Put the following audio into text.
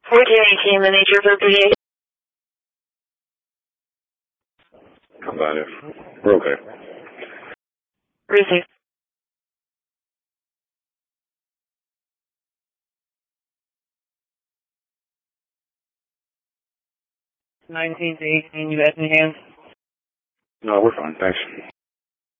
1418, the nature of OPA. Combative. We're okay. Receive. '19 to '18, you have any hands? No, we're fine, thanks.